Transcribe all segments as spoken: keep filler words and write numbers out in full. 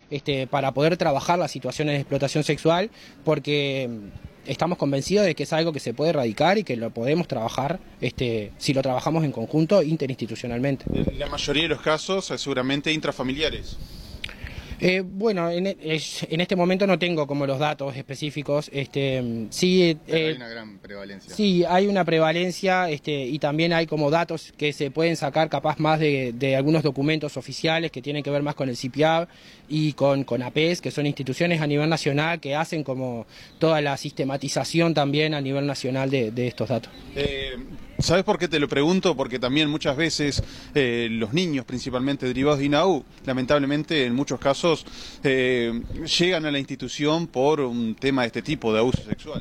este, para poder trabajar las situaciones de explotación sexual, porque estamos convencidos de que es algo que se puede erradicar y que lo podemos trabajar este, si lo trabajamos en conjunto interinstitucionalmente. En la mayoría de los casos, seguramente intrafamiliares. Eh, bueno, en, en este momento no tengo como los datos específicos. Este, sí, eh, hay una gran prevalencia. Sí, hay una prevalencia este, y también hay como datos que se pueden sacar capaz más de, de algunos documentos oficiales que tienen que ver más con el C I P I A B y con, con A P E S, que son instituciones a nivel nacional que hacen como toda la sistematización también a nivel nacional de, de estos datos. Eh... ¿Sabes por qué te lo pregunto? Porque también muchas veces eh, los niños, principalmente derivados de I N A U, lamentablemente en muchos casos eh, llegan a la institución por un tema de este tipo, de abuso sexual.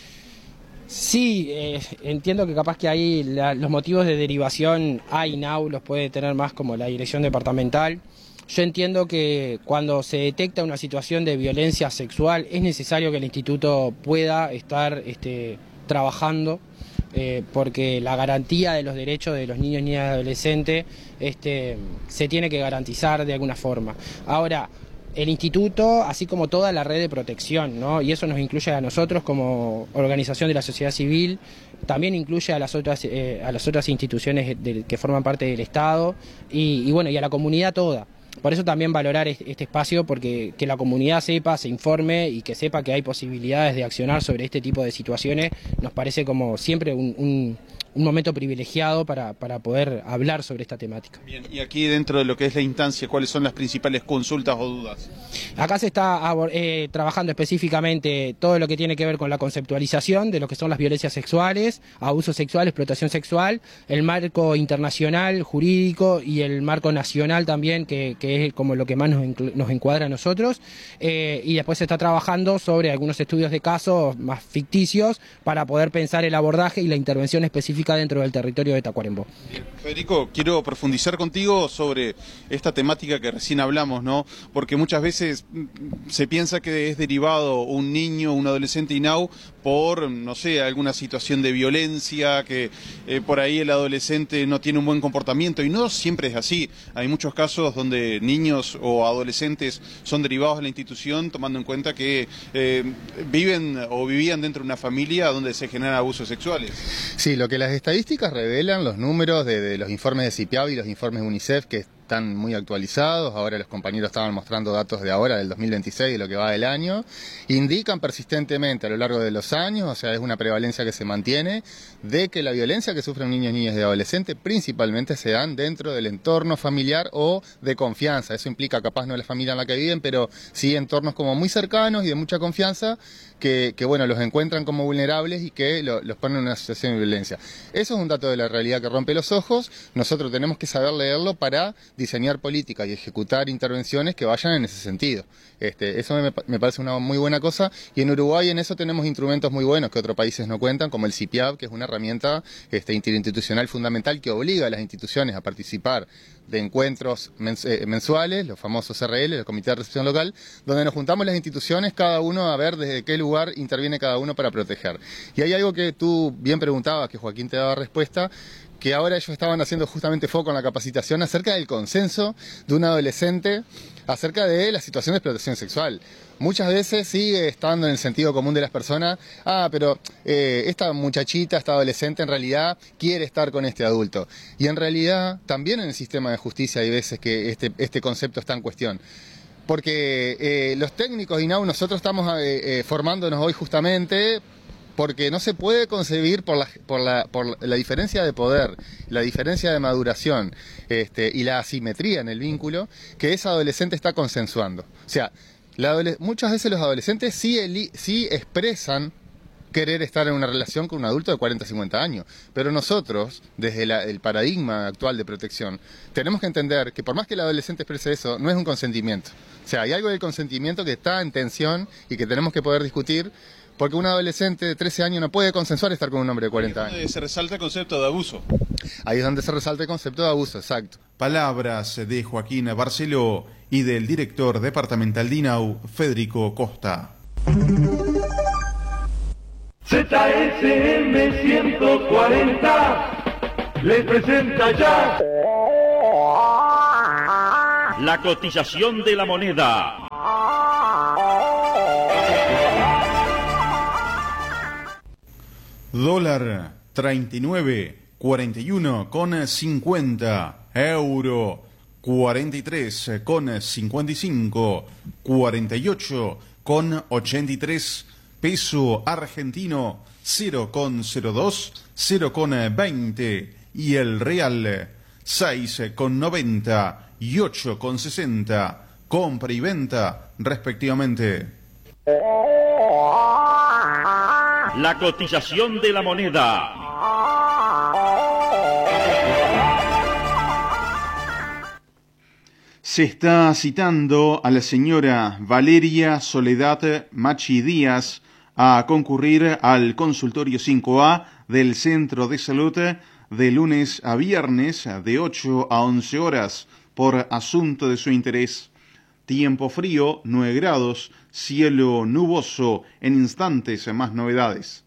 Sí, eh, entiendo que capaz que ahí la, los motivos de derivación a I N A U los puede tener más como la dirección departamental. Yo entiendo que cuando se detecta una situación de violencia sexual es necesario que el instituto pueda estar este, trabajando. Eh, porque la garantía de los derechos de los niños, niñas y adolescentes este, se tiene que garantizar de alguna forma. Ahora, el instituto, así como toda la red de protección, ¿no? Y eso nos incluye a nosotros como organización de la sociedad civil, también incluye a las otras, eh, a las otras instituciones de, que forman parte del Estado y, y bueno, y a la comunidad toda. Por eso también valorar este espacio, porque que la comunidad sepa, se informe y que sepa que hay posibilidades de accionar sobre este tipo de situaciones, nos parece como siempre un, un, un momento privilegiado para, para poder hablar sobre esta temática. Bien, y aquí dentro de lo que es la instancia, ¿cuáles son las principales consultas o dudas? Acá se está eh, trabajando específicamente todo lo que tiene que ver con la conceptualización de lo que son las violencias sexuales, abuso sexual, explotación sexual, el marco internacional, jurídico y el marco nacional también, que, que es como lo que más nos, nos encuadra a nosotros, eh, y después se está trabajando sobre algunos estudios de casos más ficticios para poder pensar el abordaje y la intervención específica dentro del territorio de Tacuarembó. Federico, quiero profundizar contigo sobre esta temática que recién hablamos, ¿no? Porque muchas veces se piensa que es derivado un niño, un adolescente I N A U por, no sé, alguna situación de violencia, que eh, por ahí el adolescente no tiene un buen comportamiento, y no siempre es así. Hay muchos casos donde niños o adolescentes son derivados de la institución, tomando en cuenta que eh, viven o vivían dentro de una familia donde se generan abusos sexuales. Sí, lo que las estadísticas revelan, los números de, de los informes de C I P I A B y los informes de UNICEF, que están muy actualizados, ahora los compañeros estaban mostrando datos de ahora, del dos mil veintiséis, de lo que va del año, indican persistentemente a lo largo de los años, o sea, es una prevalencia que se mantiene, de que la violencia que sufren niños, niñas y adolescentes principalmente se dan dentro del entorno familiar o de confianza. Eso implica capaz no la familia en la que viven, pero sí entornos como muy cercanos y de mucha confianza, que, que bueno, los encuentran como vulnerables y que lo, los ponen en una situación de violencia. Eso es un dato de la realidad que rompe los ojos. Nosotros tenemos que saber leerlo para diseñar políticas y ejecutar intervenciones que vayan en ese sentido. Este, eso me, me parece una muy buena cosa, y en Uruguay en eso tenemos instrumentos muy buenos que otros países no cuentan, como el C I P I A B, que es una herramienta este, interinstitucional fundamental que obliga a las instituciones a participar de encuentros mens eh, mensuales, los famosos R L, el Comité de Recepción Local, donde nos juntamos las instituciones, cada uno a ver desde qué lugar interviene cada uno para proteger. Y hay algo que tú bien preguntabas, que Joaquín te daba respuesta, que ahora ellos estaban haciendo justamente foco en la capacitación acerca del consenso de un adolescente acerca de la situación de explotación sexual. Muchas veces sigue estando en el sentido común de las personas, ah, pero eh, esta muchachita, esta adolescente en realidad quiere estar con este adulto. Y en realidad también en el sistema de justicia hay veces que este, este concepto está en cuestión. Porque eh, los técnicos de I N A U, nosotros estamos eh, eh, formándonos hoy justamente porque no se puede concebir por la, por la, por la diferencia de poder, la diferencia de maduración este, y la asimetría en el vínculo, que ese adolescente está consensuando. O sea, la muchas veces los adolescentes sí, eli sí expresan querer estar en una relación con un adulto de cuarenta, cincuenta años, pero nosotros, desde la, el paradigma actual de protección, tenemos que entender que por más que el adolescente exprese eso, no es un consentimiento. O sea, hay algo del consentimiento que está en tensión y que tenemos que poder discutir, porque un adolescente de trece años no puede consensuar estar con un hombre de cuarenta años. Ahí es donde se resalta el concepto de abuso. Ahí es donde se resalta el concepto de abuso, exacto. Palabras de Joaquín Barceló y del director departamental de I N A U, Federico Costa. Z S M ciento cuarenta les presenta ya la cotización de la moneda. Dólar treinta y nueve cuarenta y uno con cincuenta. Euro cuarenta y tres con cincuenta y cinco. cuarenta y ocho con ochenta y tres. Peso argentino cero con cero dos, cero con veinte. Y el real seis con noventa y ocho con sesenta. Compra y venta respectivamente. La cotización de la moneda. Se está citando a la señora Valeria Soledad Machi Díaz a concurrir al consultorio cinco A del Centro de Salud de lunes a viernes de ocho a once horas por asunto de su interés. Tiempo frío, nueve grados, cielo nuboso, en instantes más novedades.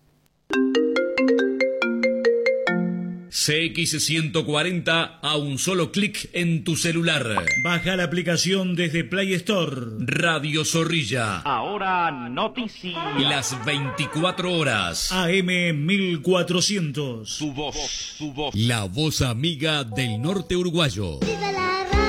C X ciento cuarenta a un solo clic en tu celular. Baja la aplicación desde Play Store. Radio Zorrilla. Ahora noticias. Las veinticuatro horas. A M mil cuatrocientos. Tu voz, tu voz. La voz amiga del norte uruguayo. ¡Viva la radio!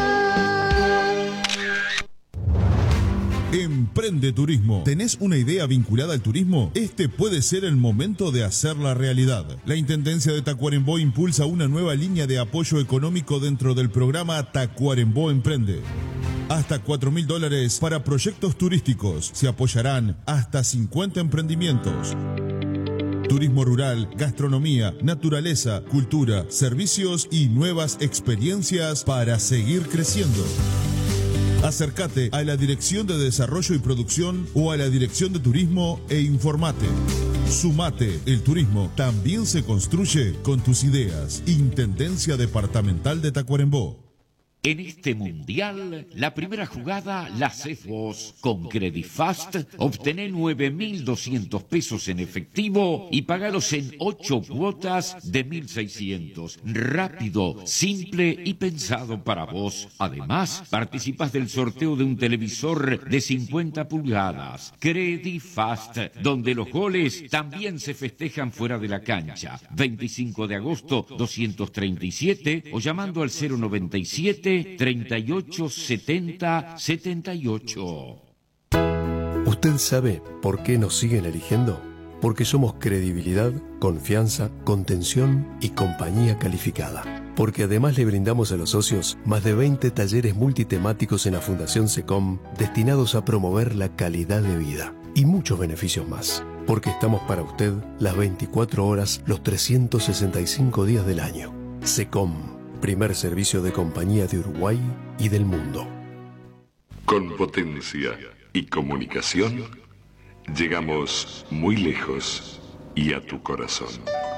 Emprende Turismo. ¿Tenés una idea vinculada al turismo? Este puede ser el momento de hacerla realidad. La Intendencia de Tacuarembó impulsa una nueva línea de apoyo económico dentro del programa Tacuarembó Emprende. Hasta cuatro mil dólares para proyectos turísticos. Se apoyarán hasta cincuenta emprendimientos. Turismo rural, gastronomía, naturaleza, cultura, servicios y nuevas experiencias para seguir creciendo. Acércate a la Dirección de Desarrollo y Producción o a la Dirección de Turismo e informate. Sumate, el turismo también se construye con tus ideas. Intendencia Departamental de Tacuarembó. En este mundial, la primera jugada la haces vos. Con Credifast, obtené nueve mil doscientos pesos en efectivo y pagalos en ocho cuotas de mil seiscientos. Rápido, simple y pensado para vos. Además, participas del sorteo de un televisor de cincuenta pulgadas. Credifast, donde los goles también se festejan fuera de la cancha. veinticinco de agosto, doscientos treinta y siete o llamando al cero noventa y siete treinta y ocho setenta setenta y ocho. ¿Usted sabe por qué nos siguen eligiendo? Porque somos credibilidad, confianza, contención y compañía calificada. Porque además le brindamos a los socios más de veinte talleres multitemáticos en la Fundación SECOM destinados a promover la calidad de vida y muchos beneficios más. Porque estamos para usted las veinticuatro horas, los trescientos sesenta y cinco días del año. SECOM. Primer servicio de compañía de Uruguay y del mundo. Con potencia y comunicación, llegamos muy lejos y a tu corazón.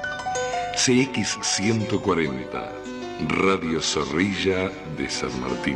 C X ciento cuarenta, Radio Zorrilla de San Martín.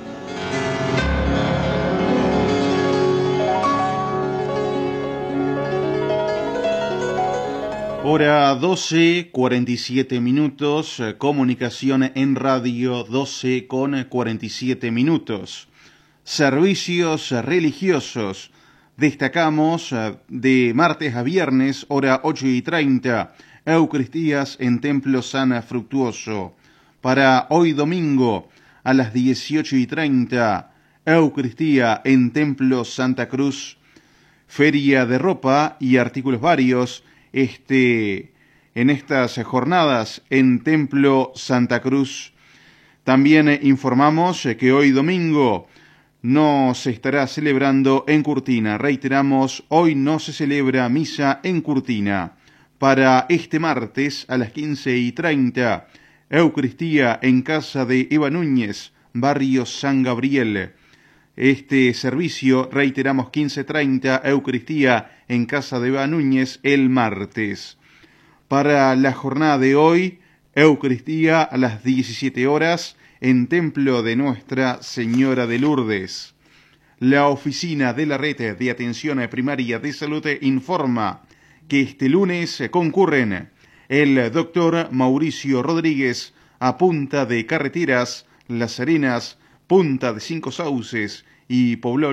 Hora doce, cuarenta y siete minutos, comunicación en radio doce con cuarenta y siete minutos. Servicios religiosos, destacamos de martes a viernes, hora ocho y treinta, Eucaristías en Templo San Fructuoso. Para hoy domingo, a las dieciocho y treinta, Eucaristía en Templo Santa Cruz, feria de ropa y artículos varios, Este, en estas jornadas en Templo Santa Cruz. También informamos que hoy domingo no se estará celebrando en Curtina. Reiteramos, hoy no se celebra misa en Curtina. Para este martes a las quince y treinta, Eucaristía en casa de Eva Núñez, barrio San Gabriel. Este servicio, reiteramos, quince treinta, Eucaristía en casa de Eva Núñez el martes. Para la jornada de hoy, Eucaristía a las diecisiete horas en Templo de Nuestra Señora de Lourdes. La Oficina de la Red de Atención Primaria de Salud informa que este lunes concurren el doctor Mauricio Rodríguez a Punta de Carreteras, Las Arenas, Punta de Cinco Sauces y Pobló